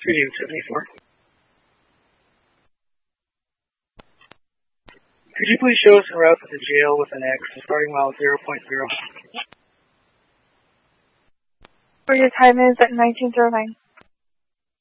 Reading 74. Could you please show us a route to the jail with an X, starting mile 0.0? For your time is at 1909.